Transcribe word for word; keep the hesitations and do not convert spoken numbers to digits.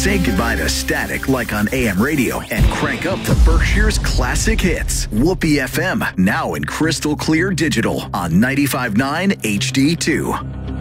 Say goodbye to static like on A M radio and crank up to Berkshire's classic hits. Whoopee F M, now in crystal clear digital on ninety-five point nine H D two.